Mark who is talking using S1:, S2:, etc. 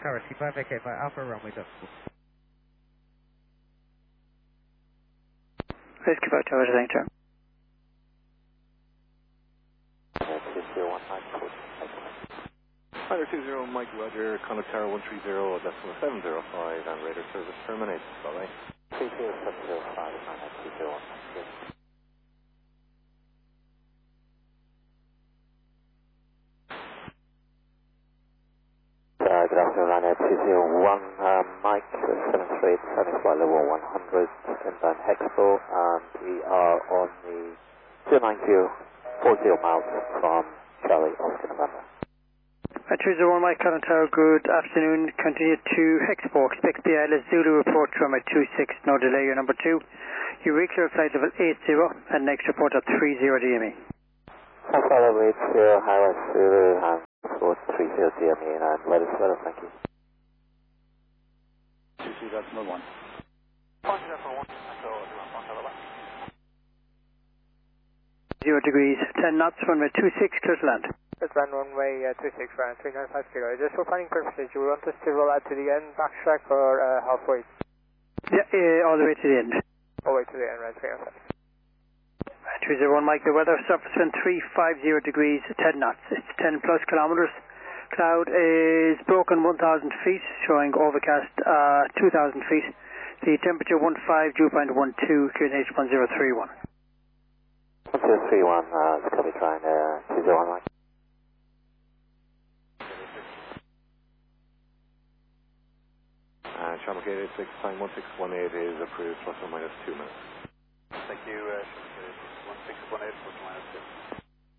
S1: Tower, C5 AK by Alpha runway up.
S2: Whiskey 5 Tower, Center.
S3: Fighter 20 Mike Roger, Contact Tower 130, decimal 705, and radar service terminated. Bye-bye.
S4: 30705, good afternoon, Ryanair 201, Mike, 738, Sunny flight level 100, inbound Hexpo, and we are on the 290, 40 miles from Charlie, Oscar, November.
S2: 201 Mike, Contact Tower, good afternoon, continue to Hexpo, expect the ILS Zulu report from a 26, no delay, your number 2. You reclear flight level 80, and next report at 30 DME.
S4: Follow with Highway Zulu, and 430 DME, and let us, thank you.
S3: 22.1.
S2: 0 degrees, 10 knots, runway 26, clear to land.
S5: Let's land runway 26, round 395 kilo. Just for planning purposes, you want us to roll out to the end, backtrack, or halfway?
S2: Yeah, all the way to the end.
S5: All the way to the end, round 395.
S2: 201 Mike, the weather, surface wind 350 degrees, 10 knots. It's 10 plus kilometers. Cloud is broken 1,000 feet, showing overcast 2,000 feet. The temperature 15, dew point 12, QNH 1031.
S4: 1031, it's copy trying 201 Mike.
S3: Channel Gate 86, time 1618 is approved, plus or minus 2 minutes.
S6: Thank you, 1618, plus or minus 2.